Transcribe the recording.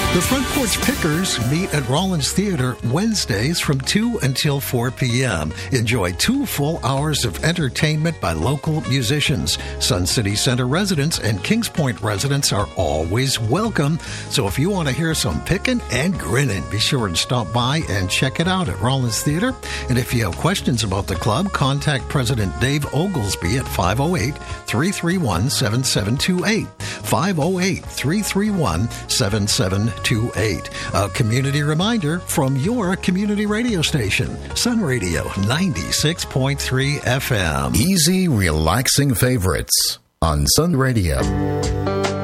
The Front Porch Pickers meet at Rollins Theater Wednesdays from 2 until 4 p.m. Enjoy 2 full hours of entertainment by local musicians. Sun City Center residents and Kings Point residents are always welcome. So if you want to hear some picking and grinning, be sure and stop by and check it out at Rollins Theater. And if you have questions about the club, contact President Dave Oglesby at 508-331-7728. 508-331-7728. A community reminder from your community radio station, Sun Radio 96.3 FM. Easy, relaxing favorites on Sun Radio.